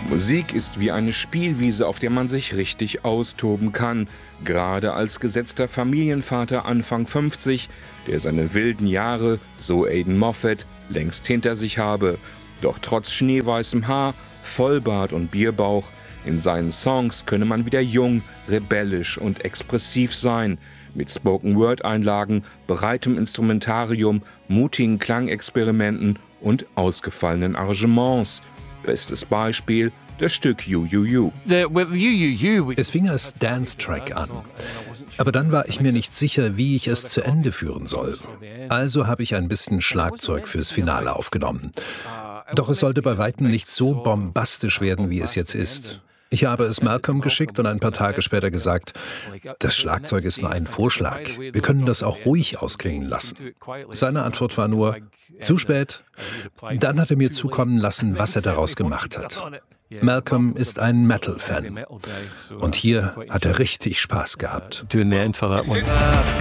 Musik ist wie eine Spielwiese, auf der man sich richtig austoben kann. Gerade als gesetzter Familienvater Anfang 50, der seine wilden Jahre, so Aidan Moffat, längst hinter sich habe. Doch trotz schneeweißem Haar, Vollbart und Bierbauch, in seinen Songs könne man wieder jung, rebellisch und expressiv sein. Mit Spoken-Word-Einlagen, breitem Instrumentarium, mutigen Klangexperimenten und ausgefallenen Arrangements. Bestes Beispiel, das Stück You You You. Es fing als Dance-Track an. Aber dann war ich mir nicht sicher, wie ich es zu Ende führen soll. Also habe ich ein bisschen Schlagzeug fürs Finale aufgenommen. Doch es sollte bei weitem nicht so bombastisch werden, wie es jetzt ist. Ich habe es Malcolm geschickt und ein paar Tage später gesagt, das Schlagzeug ist nur ein Vorschlag. Wir können das auch ruhig ausklingen lassen. Seine Antwort war nur, zu spät. Dann hat er mir zukommen lassen, was er daraus gemacht hat. Malcolm ist ein Metal-Fan. Und hier hat er richtig Spaß gehabt.